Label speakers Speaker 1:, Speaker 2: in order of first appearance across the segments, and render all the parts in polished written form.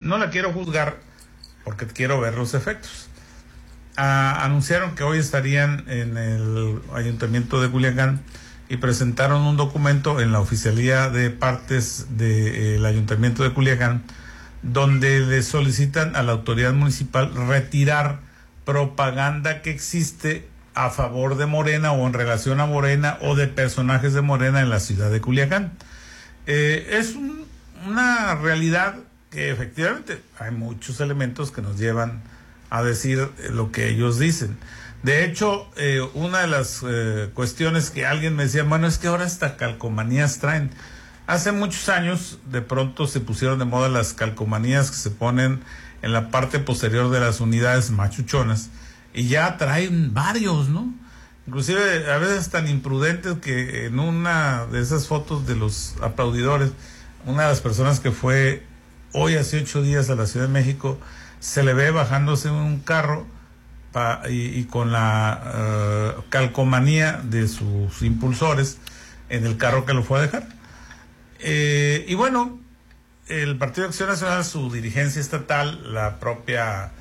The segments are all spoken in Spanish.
Speaker 1: no la quiero juzgar porque quiero ver los efectos. Anunciaron que hoy estarían en el Ayuntamiento de Culiacán y presentaron un documento en la Oficialía de Partes del Ayuntamiento de Culiacán, donde le solicitan a la autoridad municipal retirar propaganda que existe a favor de Morena o en relación a Morena o de personajes de Morena en la ciudad de Culiacán. Es una realidad que efectivamente hay muchos elementos que nos llevan a decir lo que ellos dicen. De hecho, una de las cuestiones que alguien me decía, bueno, es que ahora hasta calcomanías traen. Hace muchos años, de pronto se pusieron de moda las calcomanías que se ponen en la parte posterior de las unidades machuchonas, y ya traen varios, ¿no? Inclusive a veces tan imprudentes que en una de esas fotos de los aplaudidores, una de las personas que fue hoy hace 8 días a la Ciudad de México, se le ve bajándose en un carro y con la calcomanía de sus impulsores en el carro que lo fue a dejar. Y bueno, el Partido de Acción Nacional, su dirigencia estatal, la propia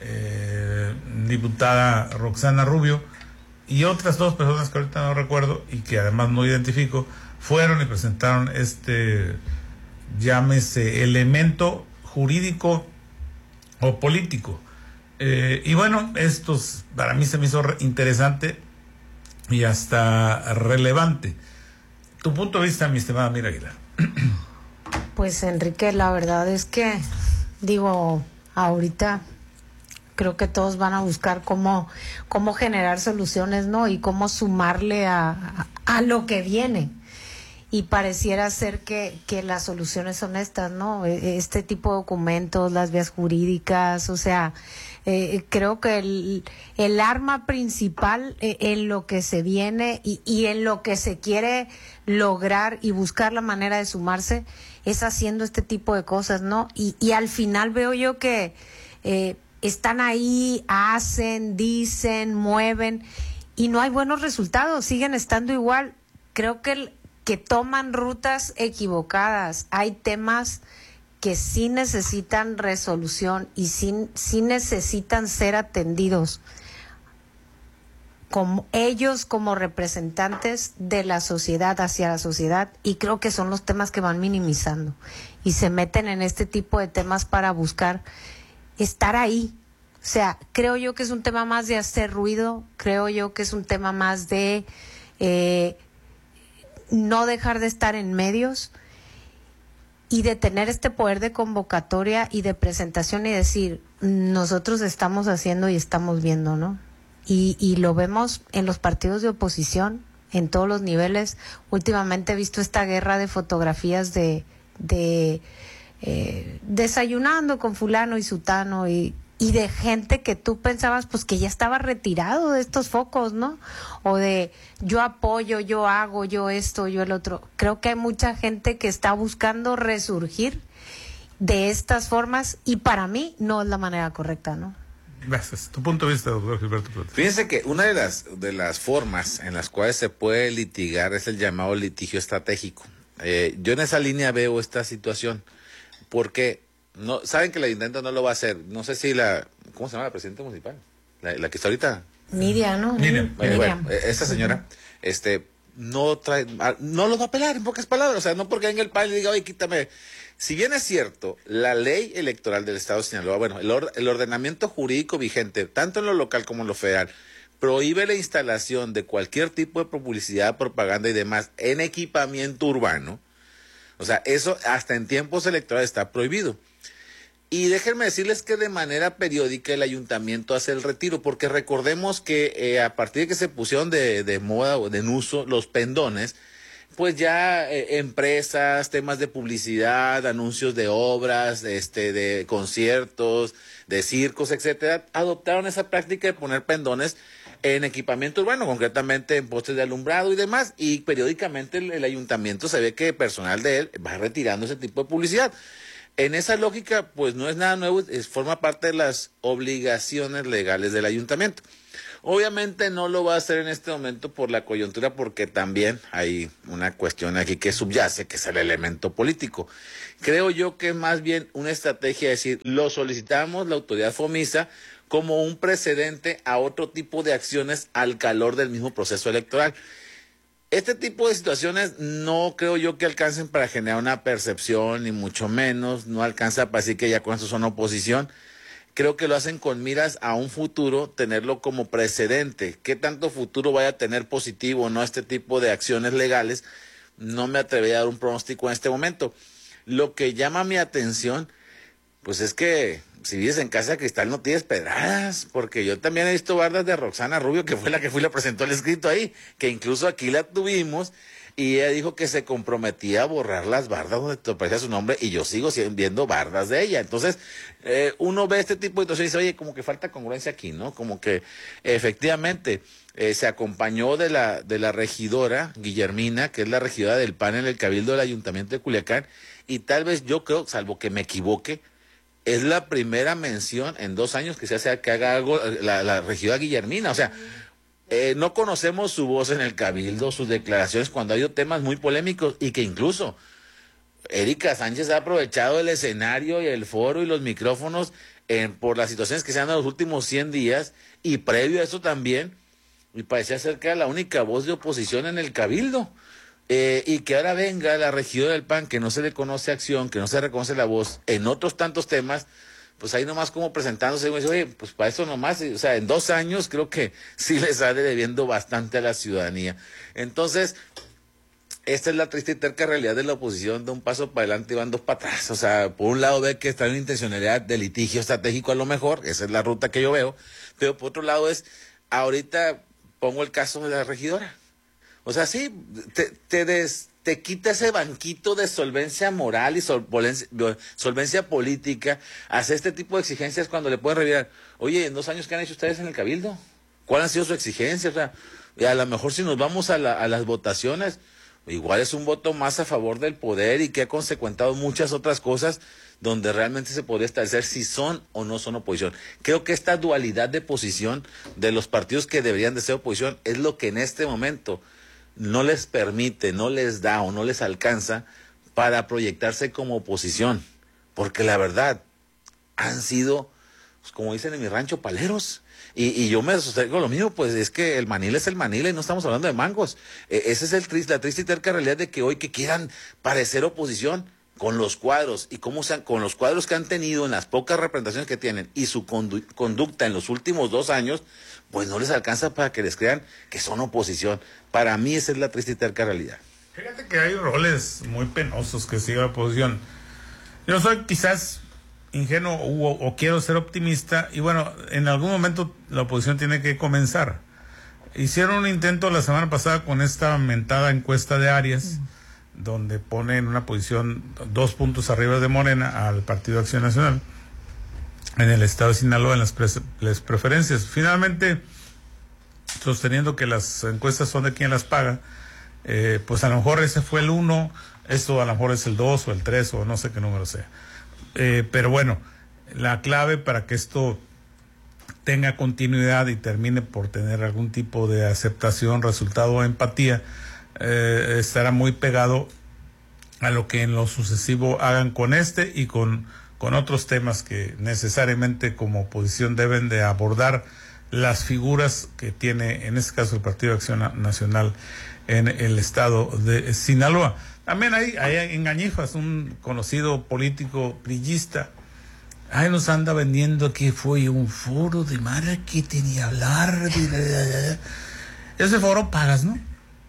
Speaker 1: diputada Roxana Rubio y otras 2 personas que ahorita no recuerdo y que además no identifico, fueron y presentaron llámese elemento jurídico o político. Y bueno, esto para mí se me hizo interesante y hasta relevante. Tu punto de vista, mi estimada Mira Aguilar.
Speaker 2: Pues Enrique, la verdad es que, ahorita creo que todos van a buscar cómo generar soluciones, ¿no? Y cómo sumarle a lo que viene. Y pareciera ser que las soluciones son estas, ¿no? Este tipo de documentos, las vías jurídicas, o sea, creo que el arma principal en lo que se viene y en lo que se quiere lograr y buscar la manera de sumarse es haciendo este tipo de cosas, ¿no? Y al final veo yo que están ahí, hacen, dicen, mueven y no hay buenos resultados, siguen estando igual. Creo que toman rutas equivocadas. Hay temas que sí necesitan resolución y sí necesitan ser atendidos como ellos como representantes de la sociedad hacia la sociedad, y creo que son los temas que van minimizando y se meten en este tipo de temas para buscar estar ahí. O sea, creo yo que es un tema más de hacer ruido, creo yo que es un tema más de no dejar de estar en medios y de tener este poder de convocatoria y de presentación y decir, nosotros estamos haciendo y estamos viendo, ¿no? Y lo vemos en los partidos de oposición, en todos los niveles. Últimamente he visto esta guerra de fotografías de desayunando con fulano y sutano y de gente que tú pensabas pues que ya estaba retirado de estos focos, ¿no? O de yo apoyo, yo hago, yo esto, yo el otro. Creo que hay mucha gente que está buscando resurgir de estas formas y para mí no es la manera correcta, ¿no?
Speaker 1: Gracias. Tu punto de vista, doctor Gilberto Plata.
Speaker 3: Fíjense que una de las formas en las cuales se puede litigar es el llamado litigio estratégico. Yo en esa línea veo esta situación, porque no saben que el ayuntamiento no lo va a hacer. No sé si ¿cómo se llama la presidenta municipal? La que está ahorita.
Speaker 2: Miriam, ¿no?
Speaker 1: Miriam.
Speaker 3: Bueno, esta señora, no lo va a apelar, en pocas palabras. O sea, no porque venga el PAN y diga, oye, quítame. Si bien es cierto, la ley electoral del Estado de Sinaloa, bueno, el ordenamiento jurídico vigente, tanto en lo local como en lo federal, prohíbe la instalación de cualquier tipo de publicidad, propaganda y demás en equipamiento urbano. O sea, eso hasta en tiempos electorales está prohibido. Y déjenme decirles que de manera periódica el ayuntamiento hace el retiro, porque recordemos que a partir de que se pusieron de moda o en uso los pendones, pues ya empresas, temas de publicidad, anuncios de obras, de conciertos, de circos, etcétera, adoptaron esa práctica de poner pendones en equipamiento urbano, concretamente en postes de alumbrado y demás, y periódicamente el ayuntamiento se ve que personal de él va retirando ese tipo de publicidad. En esa lógica, pues no es nada nuevo, forma parte de las obligaciones legales del ayuntamiento. Obviamente no lo va a hacer en este momento por la coyuntura, porque también hay una cuestión aquí que subyace, que es el elemento político. Creo yo que es más bien una estrategia de decir, lo solicitamos la autoridad FOMISA como un precedente a otro tipo de acciones al calor del mismo proceso electoral. Este tipo de situaciones no creo yo que alcancen para generar una percepción, ni mucho menos, no alcanza para decir que ya con eso son oposición. Creo que lo hacen con miras a un futuro, tenerlo como precedente. ¿Qué tanto futuro vaya a tener positivo o no este tipo de acciones legales? No me atrevería a dar un pronóstico en este momento. Lo que llama mi atención, pues es que si vives en Casa de Cristal no tienes pedradas, porque yo también he visto bardas de Roxana Rubio, que fue la que le presentó el escrito ahí, que incluso aquí la tuvimos, y ella dijo que se comprometía a borrar las bardas donde te aparecía su nombre, y yo sigo viendo bardas de ella. Entonces, uno ve este tipo de situaciones y dice, oye, como que falta congruencia aquí, ¿no? Como que efectivamente se acompañó de la regidora Guillermina, que es la regidora del PAN en el Cabildo del Ayuntamiento de Culiacán, y tal vez yo creo, salvo que me equivoque, es la primera mención en 2 años que se hace que haga algo la regidora Guillermina. O sea, no conocemos su voz en el Cabildo, sus declaraciones cuando ha habido temas muy polémicos, y que incluso Erika Sánchez ha aprovechado el escenario y el foro y los micrófonos por las situaciones que se han dado los últimos 100 días, y previo a eso también, y parecía ser que era la única voz de oposición en el Cabildo. Y que ahora venga la regidora del PAN, que no se le conoce acción, que no se reconoce la voz en otros tantos temas, pues ahí nomás como presentándose, y dice, oye, pues para eso nomás, o sea, en 2 años creo que sí le sale debiendo bastante a la ciudadanía. Entonces, esta es la triste y terca realidad de la oposición, de un paso para adelante y van 2 para atrás. O sea, por un lado ve que está en una intencionalidad de litigio estratégico a lo mejor, esa es la ruta que yo veo, pero por otro lado ahorita pongo el caso de la regidora. O sea, sí, te quita ese banquito de solvencia moral y solvencia política, hacer este tipo de exigencias cuando le pueden revirar. Oye, en 2 años, ¿qué han hecho ustedes en el Cabildo? ¿Cuál ha sido su exigencia? O sea, a lo mejor si nos vamos a las votaciones, igual es un voto más a favor del poder y que ha consecuentado muchas otras cosas donde realmente se podría establecer si son o no son oposición. Creo que esta dualidad de posición de los partidos que deberían de ser oposición es lo que en este momento no les permite, no les da o no les alcanza para proyectarse como oposición, porque la verdad han sido, pues, como dicen en mi rancho, paleros, y yo me sostengo lo mismo, pues es que el manila es el manila y no estamos hablando de mangos. Ese es la triste y terca realidad de que hoy que quieran parecer oposición con los cuadros y con los cuadros que han tenido en las pocas representaciones que tienen y su conducta en los últimos 2 años, pues no les alcanza para que les crean que son oposición. Para mí esa es la triste y terca realidad.
Speaker 1: Fíjate que hay roles muy penosos que sigue la oposición. Yo soy quizás ingenuo o quiero ser optimista, y bueno, en algún momento la oposición tiene que comenzar. Hicieron un intento la semana pasada con esta mentada encuesta de Arias, donde pone en una posición 2 puntos arriba de Morena al Partido Acción Nacional en el estado de Sinaloa en las preferencias. Finalmente, sosteniendo que las encuestas son de quien las paga, pues a lo mejor ese fue el 1, esto a lo mejor es el 2 o el 3 o no sé qué número sea. Pero bueno, la clave para que esto tenga continuidad y termine por tener algún tipo de aceptación, resultado o empatía, estará muy pegado a lo que en lo sucesivo hagan con este y con otros temas que necesariamente como oposición deben de abordar las figuras que tiene, en este caso, el Partido de Acción Nacional en el estado de Sinaloa. También hay engañifas, un conocido político priista, ahí nos anda vendiendo que fue un foro de marketing y hablar de... Ese foro pagas, ¿no?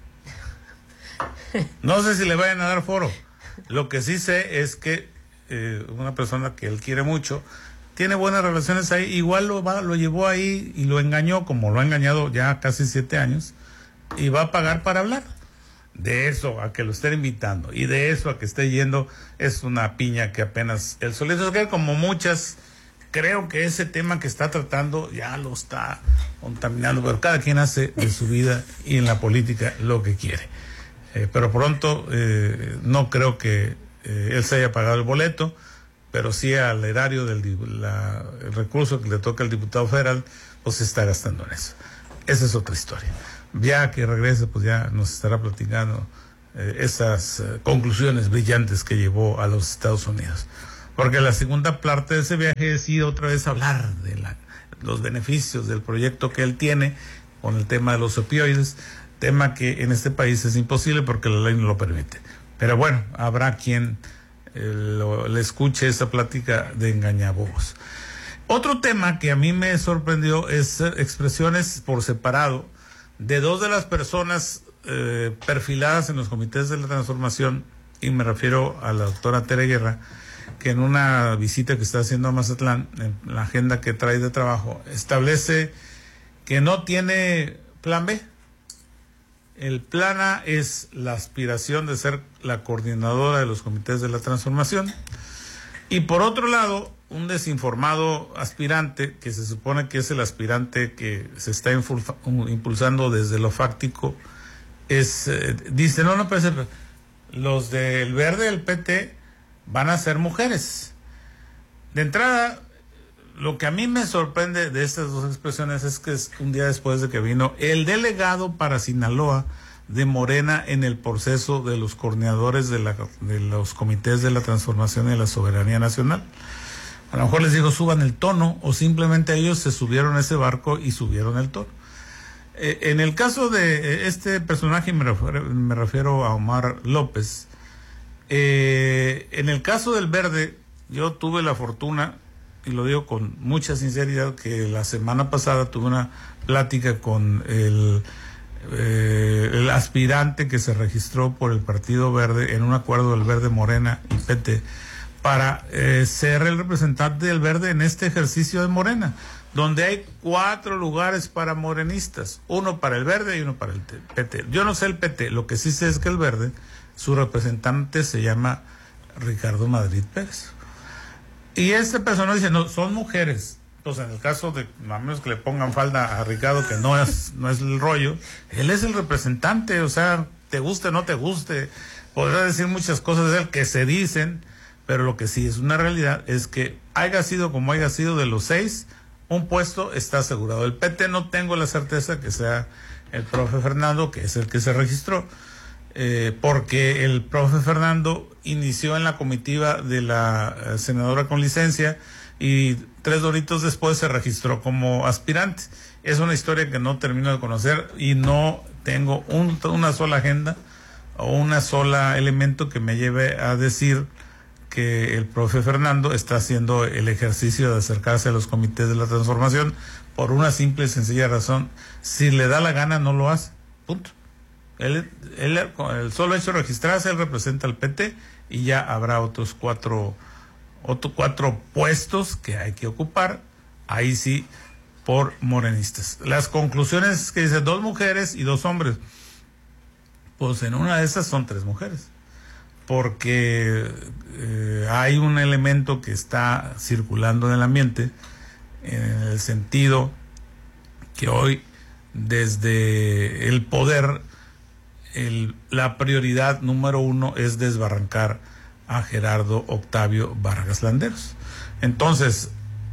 Speaker 1: No sé si le vayan a dar foro. Lo que sí sé es que una persona que él quiere mucho tiene buenas relaciones ahí, igual lo llevó ahí y lo engañó, como lo ha engañado ya casi 7 años, y va a pagar para hablar. De eso a que lo estén invitando y de eso a que esté yendo es una piña que apenas el solito es, como muchas. Creo que ese tema que está tratando ya lo está contaminando, pero cada quien hace de su vida y en la política lo que quiere. Pero pronto no creo que él se haya pagado el boleto. pero sí al erario el recurso que le toca al diputado federal, pues se está gastando en eso. Esa es otra historia. Ya que regrese, pues ya nos estará platicando esas conclusiones brillantes que llevó a los Estados Unidos. Porque la segunda parte de ese viaje es ir otra vez a hablar de los beneficios del proyecto que él tiene con el tema de los opioides, tema que en este país es imposible porque la ley no lo permite. Pero bueno, habrá quien le escuche esa plática de engañabobos. Otro tema que a mí me sorprendió es expresiones por separado de dos de las personas perfiladas en los comités de la transformación, y me refiero a la doctora Tere Guerra, que en una visita que está haciendo a Mazatlán, en la agenda que trae de trabajo, establece que no tiene plan B. El plan A es la aspiración de ser la coordinadora de los comités de la transformación. Y por otro lado, un desinformado aspirante, que se supone que es el aspirante que se está impulsando desde lo fáctico, dice, no, pues los del Verde del PT van a ser mujeres. De entrada, lo que a mí me sorprende de estas dos expresiones es que es un día después de que vino el delegado para Sinaloa de Morena en el proceso de los coordinadores de los comités de la transformación y la soberanía nacional. A lo mejor les digo suban el tono, o simplemente ellos se subieron a ese barco y subieron el tono. En el caso de este personaje, me refiero a Omar López, en el caso del Verde, yo tuve la fortuna, y lo digo con mucha sinceridad, que la semana pasada tuve una plática con el aspirante que se registró por el Partido Verde en un acuerdo del Verde, Morena y PT para ser el representante del Verde en este ejercicio de Morena, donde hay 4 lugares para morenistas, 1 para el Verde y 1 para el PT. Yo no sé el PT, lo que sí sé es que el Verde, su representante se llama Ricardo Madrid Pérez. Y este personaje dice, no, son mujeres. Entonces, en el caso de, a menos que le pongan falda a Ricardo, que no es el rollo, él es el representante, o sea, te guste o no te guste, podrá decir muchas cosas de él que se dicen, pero lo que sí es una realidad es que haya sido como haya sido, de los 6, un puesto está asegurado. El PT no tengo la certeza que sea el profe Fernando, que es el que se registró, porque el profe Fernando inició en la comitiva de la senadora con licencia y 3 doritos después se registró como aspirante. Es una historia que no termino de conocer y no tengo una sola agenda o una sola elemento que me lleve a decir que el profe Fernando está haciendo el ejercicio de acercarse a los comités de la transformación por una simple y sencilla razón: si le da la gana no lo hace, punto. Él con el solo hecho de registrarse, él representa al PT y ya habrá otros cuatro puestos que hay que ocupar, ahí sí, por morenistas. Las conclusiones que dice 2 mujeres y 2 hombres, pues en una de esas son 3 mujeres, porque hay un elemento que está circulando en el ambiente, en el sentido que hoy desde el poder la prioridad número 1 es desbarrancar a Gerardo Octavio Vargas Landeros. Entonces,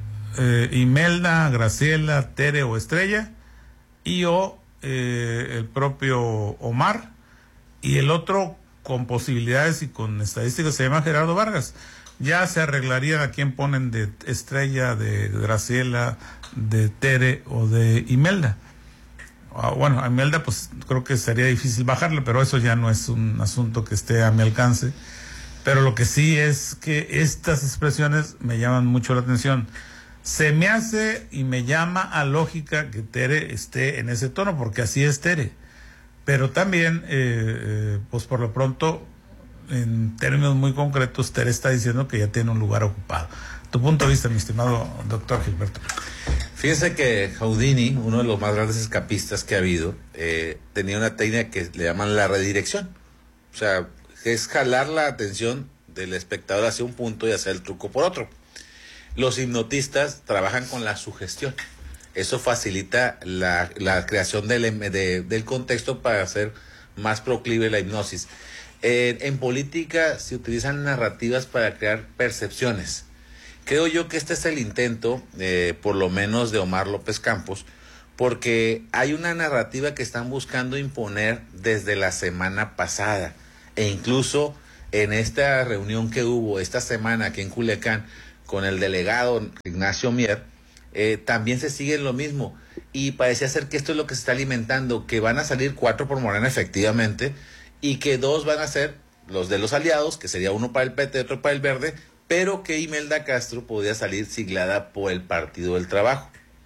Speaker 1: Imelda, Graciela, Tere o Estrella, y el propio Omar, y el otro con posibilidades y con estadísticas se llama Gerardo Vargas. Ya se arreglarían a quién ponen de Estrella, de Graciela, de Tere o de Imelda. Bueno, a Imelda pues creo que sería difícil bajarle, pero eso ya no es un asunto que esté a mi alcance. Pero lo que sí es que estas expresiones me llaman mucho la atención. Se me hace y me llama a lógica que Tere esté en ese tono, porque así es Tere. Pero también, pues por lo pronto, en términos muy concretos, Tere está diciendo que ya tiene un lugar ocupado. Tu punto de vista, mi estimado doctor Gilberto.
Speaker 3: Fíjese que Houdini, uno de los más grandes escapistas que ha habido, tenía una técnica que le llaman la redirección. O sea, es jalar la atención del espectador hacia un punto y hacer el truco por otro. Los hipnotistas trabajan con la sugestión. Eso facilita la creación del contexto para hacer más proclive la hipnosis. En política se utilizan narrativas para crear percepciones. Creo yo que este es el intento, por lo menos de Omar López Campos, porque hay una narrativa que están buscando imponer desde la semana pasada, e incluso en esta reunión que hubo esta semana aquí en Culiacán con el delegado Ignacio Mier, también se sigue lo mismo, y parecía ser que esto es lo que se está alimentando, que van a salir 4 por Morena efectivamente, y que 2 van a ser los de los aliados, que sería uno para el PT y otro para el Verde, pero que Imelda Castro podría salir siglada por el Partido del Trabajo.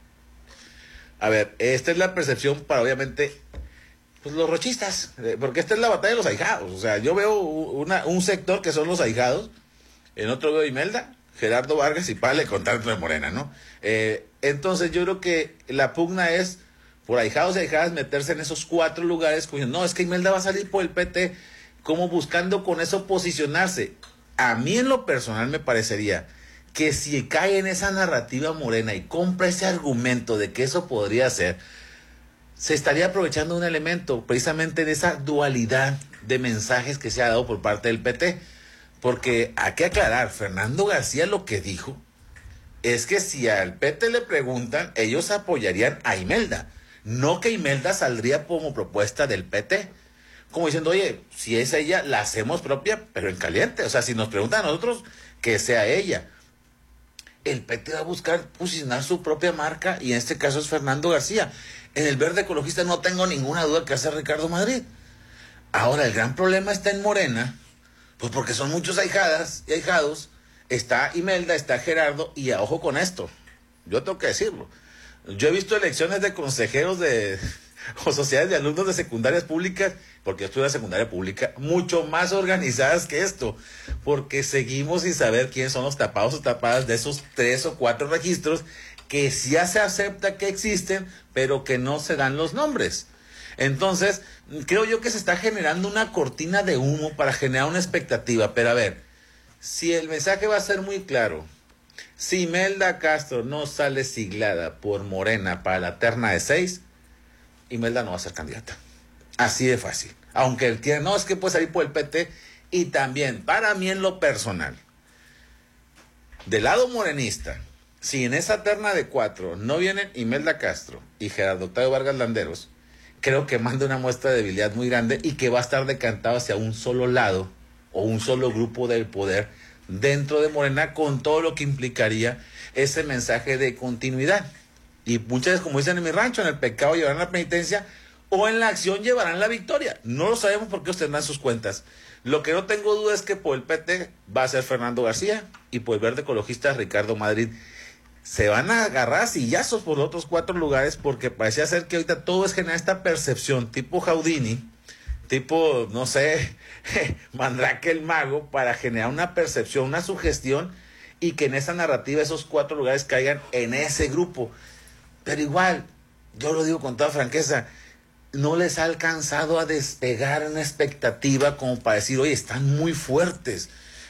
Speaker 3: A ver, esta es la percepción para obviamente pues los rochistas, porque esta es la batalla de los ahijados. O sea, yo veo un sector que son los ahijados, en otro veo Imelda, Gerardo Vargas y Pale con tanto de Morena, ¿no? Entonces yo creo que la pugna es por ahijados y ahijadas meterse en esos 4 lugares, cuyo no, es que Imelda va a salir por el PT, como buscando con eso posicionarse. A mí en lo personal me parecería que si cae en esa narrativa morena y compra ese argumento de que eso podría ser, se estaría aprovechando un elemento precisamente de esa dualidad de mensajes que se ha dado por parte del PT. Porque hay que aclarar, Fernando García lo que dijo es que si al PT le preguntan, ellos apoyarían a Imelda, no que Imelda saldría como propuesta del PT. Como diciendo, oye, si es ella, la hacemos propia, pero en caliente. O sea, si nos preguntan a nosotros, que sea ella. El PT va a buscar posicionar su propia marca, y en este caso es Fernando García. En el Verde Ecologista no tengo ninguna duda que hace Ricardo Madrid. Ahora, el gran problema está en Morena, pues porque son muchos ahijadas y ahijados. Está Imelda, está Gerardo, y a ojo con esto, yo tengo que decirlo. Yo he visto elecciones de consejeros o sociedades de alumnos de secundarias públicas, porque yo estudié en la secundaria pública, mucho más organizadas que esto, porque seguimos sin saber quiénes son los tapados o tapadas de esos 3 o 4 registros que ya se acepta que existen, pero que no se dan los nombres. Entonces, creo yo que se está generando una cortina de humo para generar una expectativa. Pero a ver, si el mensaje va a ser muy claro, si Imelda Castro no sale siglada por Morena para la terna de 6, Imelda no va a ser candidata. Así de fácil. Aunque él quiera, no, es que puede salir por el PT. Y también, para mí en lo personal, del lado morenista, si en esa terna de 4 no vienen Imelda Castro y Gerardo Octavio Vargas Landeros, creo que manda una muestra de debilidad muy grande y que va a estar decantado hacia un solo lado o un solo grupo del poder dentro de Morena, con todo lo que implicaría ese mensaje de continuidad. Y muchas veces, como dicen en mi rancho, en el pecado llevarán la penitencia o en la acción llevarán la victoria. No lo sabemos porque ellos tendrán sus cuentas. Lo que no tengo duda es que por el PT va a ser Fernando García y por el Verde Ecologista Ricardo Madrid. Se van a agarrar sillazos por los otros 4 lugares, porque parecía ser que ahorita todo es generar esta percepción tipo Houdini, tipo, no sé, Mandrake el mago, para generar una percepción, una sugestión, y que en esa narrativa esos 4 lugares caigan en ese grupo. Pero igual, yo lo digo con toda franqueza, no les ha alcanzado a despegar una expectativa como para decir, oye, están muy fuertes.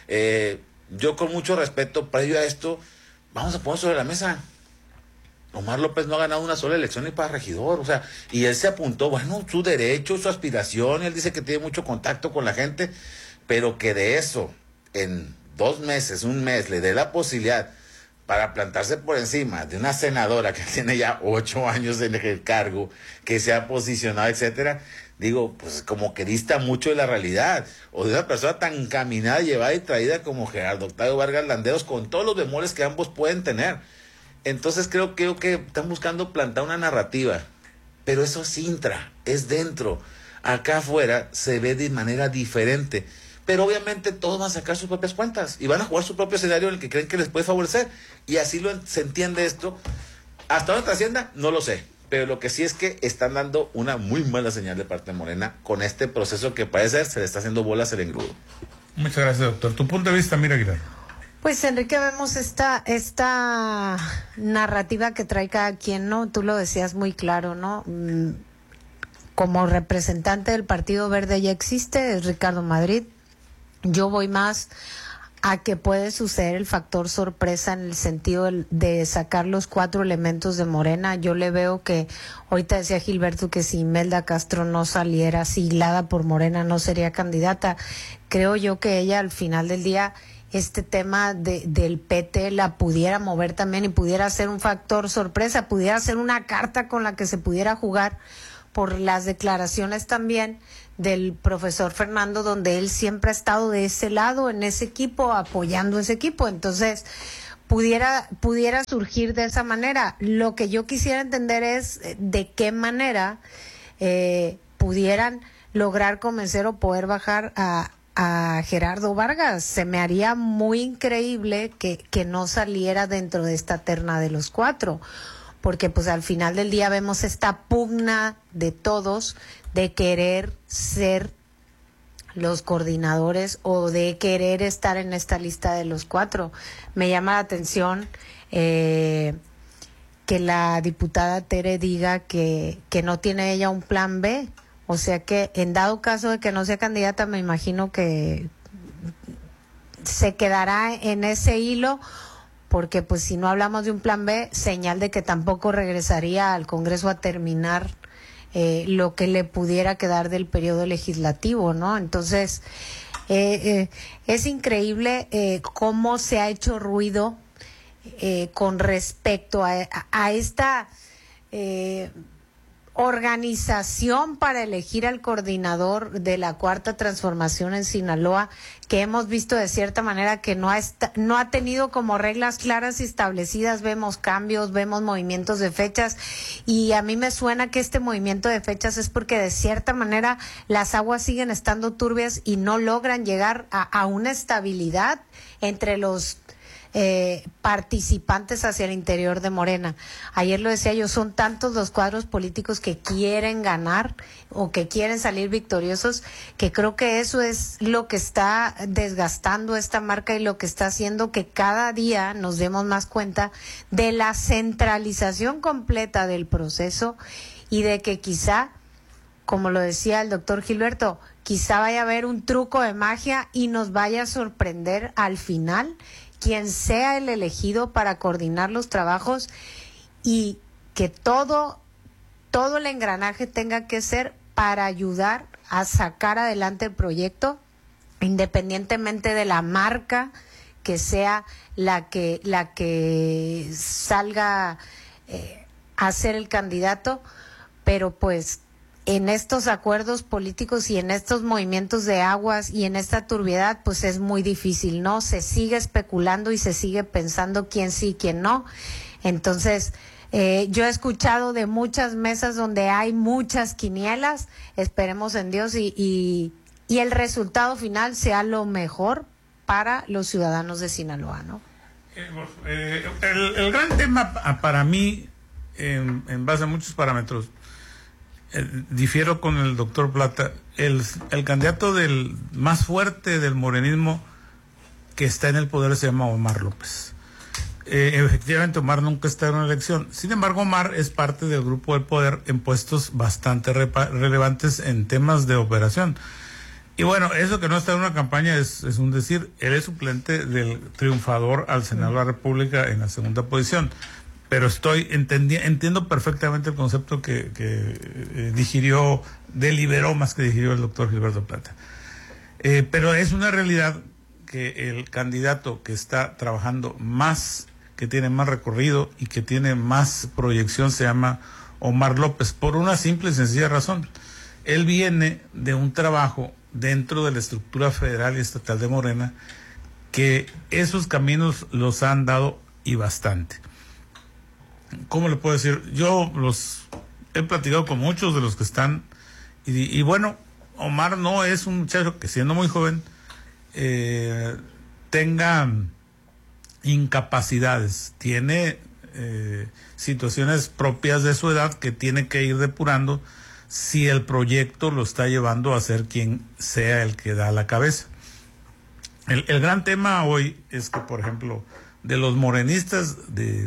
Speaker 3: Yo con mucho respeto, previo a esto, vamos a poner sobre la mesa, Omar López no ha ganado una sola elección ni para regidor, o sea, y él se apuntó, bueno, su derecho, su aspiración, él dice que tiene mucho contacto con la gente, pero que de eso, en 2 meses, 1 mes, le dé la posibilidad para plantarse por encima de una senadora que tiene ya 8 años en el cargo, que se ha posicionado, etcétera. Digo, pues como que dista mucho de la realidad, o de una persona tan caminada, llevada y traída como Gerardo Octavio Vargas Landeros, con todos los bemoles que ambos pueden tener. Entonces creo que están buscando plantar una narrativa, pero eso es intra, es dentro. Acá afuera se ve de manera diferente, pero obviamente todos van a sacar sus propias cuentas y van a jugar su propio escenario en el que creen que les puede favorecer, y así se entiende esto. ¿Hasta dónde trascienda? No lo sé. Pero lo que sí es que están dando una muy mala señal de parte de Morena con este proceso que parece ser se le está haciendo bolas el engrudo.
Speaker 1: Muchas gracias, doctor. Tu punto de vista, Mira Aguilar.
Speaker 2: Pues Enrique, vemos esta narrativa que trae cada quien, ¿no? Tú lo decías muy claro, ¿no? Como representante del Partido Verde ya existe, es Ricardo Madrid. Yo voy más a que puede suceder el factor sorpresa en el sentido de sacar los 4 elementos de Morena. Yo le veo que, ahorita decía Gilberto que si Imelda Castro no saliera siglada por Morena no sería candidata. Creo yo que ella al final del día este tema del PT la pudiera mover también y pudiera ser un factor sorpresa, pudiera ser una carta con la que se pudiera jugar por las declaraciones también del profesor Fernando, donde él siempre ha estado de ese lado, en ese equipo, apoyando ese equipo. Entonces, pudiera surgir de esa manera. Lo que yo quisiera entender es de qué manera pudieran lograr convencer o poder bajar a Gerardo Vargas. Se me haría muy increíble que no saliera dentro de esta terna de los 4, porque pues al final del día vemos esta pugna de todos de querer ser los coordinadores o de querer estar en esta lista de los 4. Me llama la atención que la diputada Tere diga que no tiene ella un plan B. O sea que en dado caso de que no sea candidata, me imagino que se quedará en ese hilo, porque pues si no hablamos de un plan B, señal de que tampoco regresaría al Congreso a terminar lo que le pudiera quedar del periodo legislativo, ¿no? Entonces, es increíble cómo se ha hecho ruido con respecto a esta organización para elegir al coordinador de la Cuarta Transformación en Sinaloa, que hemos visto de cierta manera que no ha tenido como reglas claras y establecidas. Vemos cambios, vemos movimientos de fechas, y a mí me suena que este movimiento de fechas es porque de cierta manera las aguas siguen estando turbias y no logran llegar a una estabilidad entre los participantes hacia el interior de Morena. Ayer lo decía yo, son tantos los cuadros políticos que quieren ganar o que quieren salir victoriosos, que creo que eso es lo que está desgastando esta marca y lo que está haciendo que cada día nos demos más cuenta de la centralización completa del proceso, y de que quizá, como lo decía el doctor Gilberto, quizá vaya a haber un truco de magia y nos vaya a sorprender al final quien sea el elegido para coordinar los trabajos, y que todo el engranaje tenga que ser para ayudar a sacar adelante el proyecto, independientemente de la marca que sea la que salga a ser el candidato. Pero pues en estos acuerdos políticos y en estos movimientos de aguas y en esta turbiedad, pues es muy difícil, ¿no? Se sigue especulando y se sigue pensando quién sí, quién no. Entonces, yo he escuchado de muchas mesas donde hay muchas quinielas. Esperemos en Dios y el resultado final sea lo mejor para los ciudadanos de Sinaloa, ¿no?
Speaker 1: El gran tema para mí, en base a muchos parámetros, difiero con el doctor Plata. El candidato más fuerte del morenismo que está en el poder se llama Omar López. Efectivamente, Omar nunca está en una elección. Sin embargo, Omar es parte del grupo del poder en puestos bastante relevantes en temas de operación. Y bueno, eso que no está en una campaña es un decir. Él es suplente del triunfador al Senado de la República en la segunda posición. Pero entiendo perfectamente el concepto que deliberó más que digirió el doctor Gilberto Plata. Pero es una realidad que el candidato que está trabajando más, que tiene más recorrido y que tiene más proyección se llama Omar López, por una simple y sencilla razón. Él viene de un trabajo dentro de la estructura federal y estatal de Morena, que esos caminos los han dado y bastante. ¿Cómo le puedo decir? Yo los he platicado con muchos de los que están, y bueno, Omar no es un muchacho que, siendo muy joven, tenga incapacidades, tiene situaciones propias de su edad que tiene que ir depurando si el proyecto lo está llevando a ser quien sea el que da la cabeza. El gran tema hoy es que, por ejemplo, de los morenistas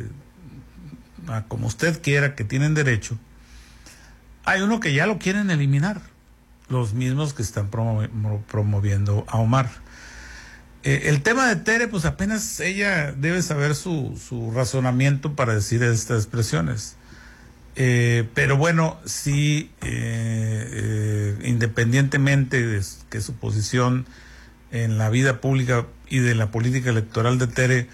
Speaker 1: como usted quiera, que tienen derecho, hay uno que ya lo quieren eliminar, los mismos que están promoviendo a Omar. El tema de Tere, pues apenas ella debe saber su razonamiento para decir estas expresiones. Pero bueno, sí, independientemente de que su posición en la vida pública y de la política electoral de Tere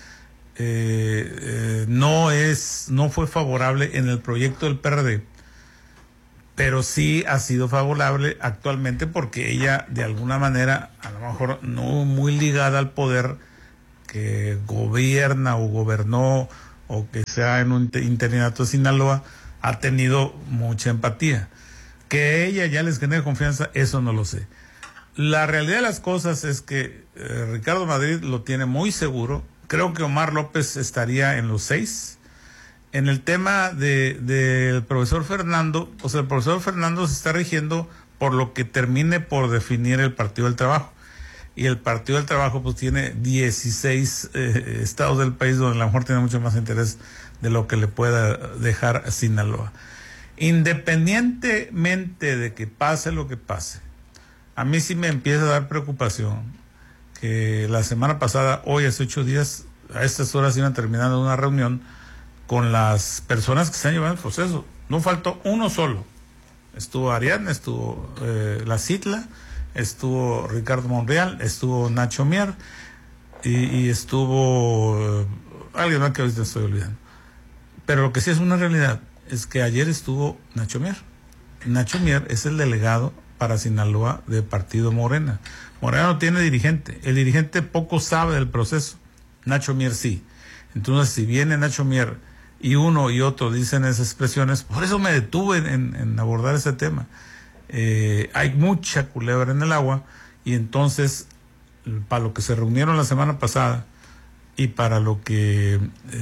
Speaker 1: no fue favorable en el proyecto del PRD, pero sí ha sido favorable actualmente porque ella de alguna manera, a lo mejor no muy ligada al poder que gobierna o gobernó o que sea en un interinato de Sinaloa, ha tenido mucha empatía. Que ella ya les genere confianza, eso no lo sé. La realidad de las cosas es que Ricardo Madrid lo tiene muy seguro. Creo que Omar López estaría en los 6. En el tema del profesor Fernando, o sea, el profesor Fernando se está rigiendo por lo que termine por definir el Partido del Trabajo. Y el Partido del Trabajo pues tiene 16 estados del país donde a lo mejor tiene mucho más interés de lo que le pueda dejar a Sinaloa. Independientemente de que pase lo que pase, a mí sí me empieza a dar preocupación que la semana pasada, hoy hace 8 días, a estas horas iban terminando una reunión con las personas que están llevando el proceso. No faltó uno solo. Estuvo Ariadna, estuvo la Citla, estuvo Ricardo Monreal, estuvo Nacho Mier y estuvo alguien más que ahorita estoy olvidando. Pero lo que sí es una realidad es que ayer estuvo Nacho Mier. Nacho Mier es el delegado para Sinaloa del partido Morena. Morena no tiene dirigente. El dirigente poco sabe del proceso. Nacho Mier sí. Entonces, si viene Nacho Mier y uno y otro dicen esas expresiones, por eso me detuve en abordar ese tema. Hay mucha culebra en el agua y entonces, para lo que se reunieron la semana pasada y para lo que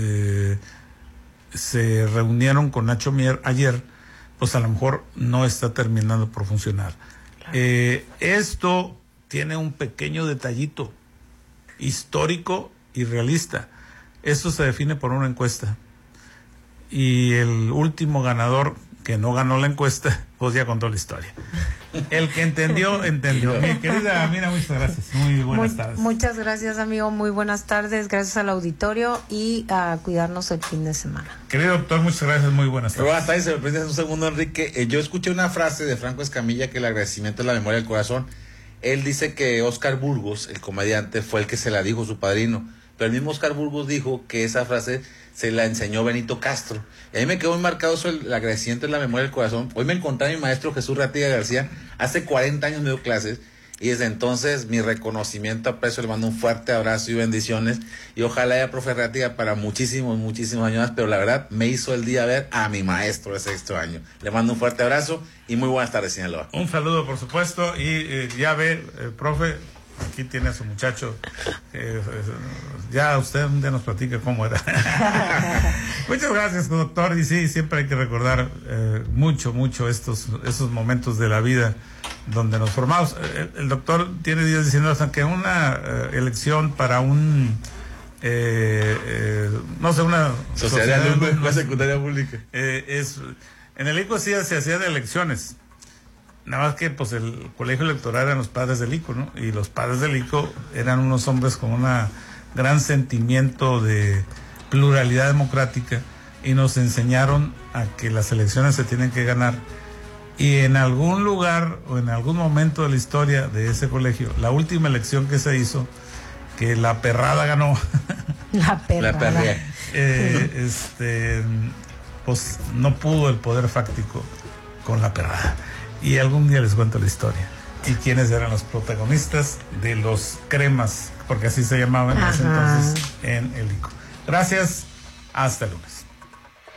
Speaker 1: se reunieron con Nacho Mier ayer, pues a lo mejor no está terminando por funcionar. Claro. Esto tiene un pequeño detallito histórico y realista. Esto se define por una encuesta. Y el último ganador, que no ganó la encuesta, pues ya contó la historia. El que entendió, entendió. Mi querida Amira, muchas gracias. Muy buenas tardes.
Speaker 2: Muchas gracias, amigo. Muy buenas tardes. Gracias al auditorio y a cuidarnos el fin de semana.
Speaker 1: Querido doctor, muchas gracias. Muy buenas tardes.
Speaker 3: Buenas tardes. Se me permite un segundo, Enrique. Yo escuché una frase de Franco Escamilla que el agradecimiento es la memoria del corazón. Él dice que Oscar Burgos, el comediante, fue el que se la dijo su padrino. Pero el mismo Oscar Burgos dijo que esa frase se la enseñó Benito Castro. Y a mí me quedó muy marcado eso, el agradecimiento en la memoria del corazón. Hoy me encontré a mi maestro Jesús Ratiga García, hace 40 años me dio clases, y desde entonces mi reconocimiento, aprecio, le mando un fuerte abrazo y bendiciones, y ojalá haya profe Ratiga para muchísimos años más, pero la verdad me hizo el día ver a mi maestro de 6º año. Le mando un fuerte abrazo y muy buenas tardes, Sinaloa.
Speaker 1: Un saludo, por supuesto, y ya ve, profe, aquí tiene a su muchacho. Ya usted un día nos platica cómo era. Muchas gracias, doctor. Y sí, siempre hay que recordar mucho estos momentos de la vida donde nos formamos. El doctor tiene días diciendo hasta que una elección para un no sé, una
Speaker 3: sociedad de una secundaria pública.
Speaker 1: En el ICO sí se hacían elecciones. Nada más que pues el colegio electoral eran los padres del ICO, ¿no? Y los padres del ICO eran unos hombres con un gran sentimiento de pluralidad democrática y nos enseñaron a que las elecciones se tienen que ganar. Y en algún lugar o en algún momento de la historia de ese colegio, la última elección que se hizo, que la perrada ganó.
Speaker 2: La perrada.
Speaker 1: Pues no pudo el poder fáctico con la perrada. Y algún día les cuento la historia. Y quiénes eran los protagonistas de los cremas, porque así se llamaban en ese entonces en el ICO. Gracias, hasta el lunes.